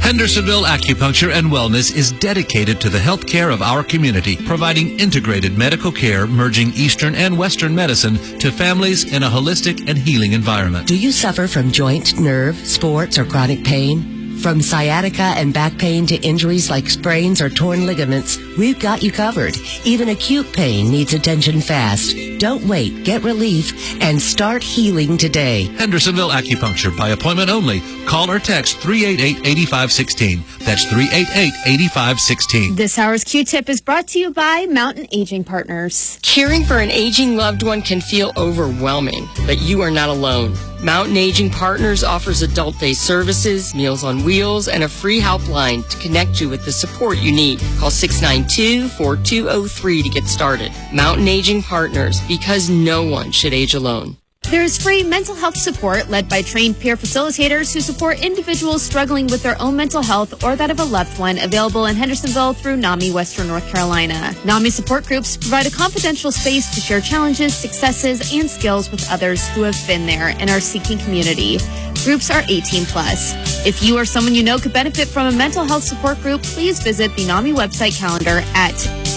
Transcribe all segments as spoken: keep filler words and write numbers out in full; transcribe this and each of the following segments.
Hendersonville Acupuncture and Wellness is dedicated to the health care of our community, providing integrated medical care merging Eastern and Western medicine to families in a holistic and healing environment. Do you suffer from joint, nerve, sports, or chronic pain? From sciatica and back pain to injuries like sprains or torn ligaments, we've got you covered. Even acute pain needs attention fast. Don't wait. Get relief and start healing today. Hendersonville Acupuncture by appointment only. Call or text three eight eight, eight five one six. That's three eight eight, eight five one six. This hour's Q-Tip is brought to you by Mountain Aging Partners. Caring for an aging loved one can feel overwhelming, but you are not alone. Mountain Aging Partners offers adult day services, Meals on Wheels, and a free helpline to connect you with the support you need. Call six nine two, four two zero three to get started. Mountain Aging Partners, because no one should age alone. There is free mental health support led by trained peer facilitators who support individuals struggling with their own mental health or that of a loved one, available in Hendersonville through NAMI Western North Carolina. NAMI support groups provide a confidential space to share challenges, successes, and skills with others who have been there and are seeking community. Groups are eighteen plus. If you or someone you know could benefit from a mental health support group, please visit the NAMI website calendar at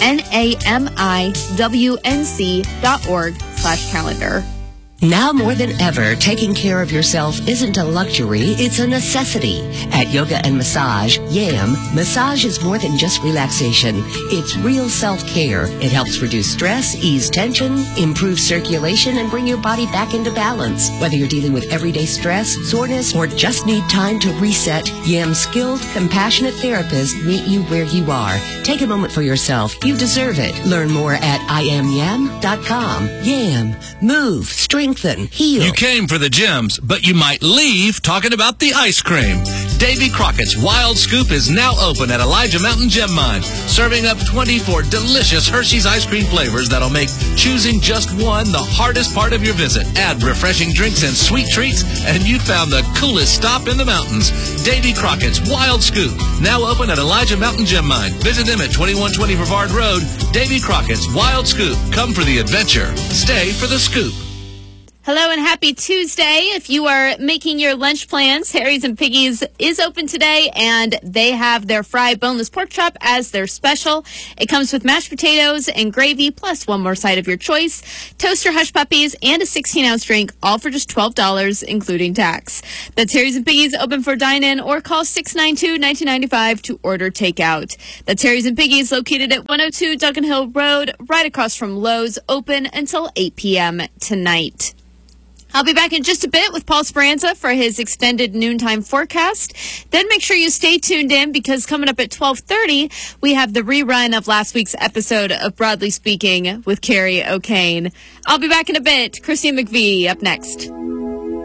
namiwnc dot org slash calendar. Now more than ever, taking care of yourself isn't a luxury, it's a necessity. At Yoga and Massage, YAM, massage is more than just relaxation. It's real self-care. It helps reduce stress, ease tension, improve circulation, and bring your body back into balance. Whether you're dealing with everyday stress, soreness, or just need time to reset, YAM's skilled, compassionate therapists meet you where you are. Take a moment for yourself. You deserve it. Learn more at I am yam dot com. YAM. Move. Strengthen. Heal. You came for the gems, but you might leave talking about the ice cream. Davy Crockett's Wild Scoop is now open at Elijah Mountain Gem Mine, serving up twenty-four delicious Hershey's ice cream flavors that'll make choosing just one the hardest part of your visit. Add refreshing drinks and sweet treats, and you found the coolest stop in the mountains. Davy Crockett's Wild Scoop, now open at Elijah Mountain Gem Mine. Visit them at twenty-one twenty Brevard Road. Davy Crockett's Wild Scoop. Come for the adventure. Stay for the scoop. Hello and happy Tuesday. If you are making your lunch plans, Harry's and Piggy's is open today, and they have their fried boneless pork chop as their special. It comes with mashed potatoes and gravy, plus one more side of your choice, toaster hush puppies, and a sixteen-ounce drink, all for just twelve dollars, including tax. That's Harry's and Piggy's, open for dine-in, or call six nine two, one nine nine five to order takeout. That's Harry's and Piggy's, located at one oh two Duncan Hill Road, right across from Lowe's, open until eight p.m. tonight. I'll be back in just a bit with Paul Speranza for his extended noontime forecast. Then make sure you stay tuned in, because coming up at twelve thirty, we have the rerun of last week's episode of Broadly Speaking with Carrie O'Kane. I'll be back in a bit. Christine McVie up next.